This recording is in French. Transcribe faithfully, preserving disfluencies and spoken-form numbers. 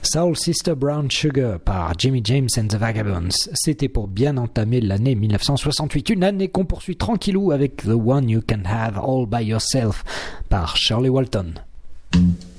Soul Sister Brown Sugar par Jimmy James and the Vagabonds. C'était pour bien entamer l'année dix-neuf cent soixante-huit, une année qu'on poursuit tranquillou avec The One You Can Have All By Yourself par Shirley Walton.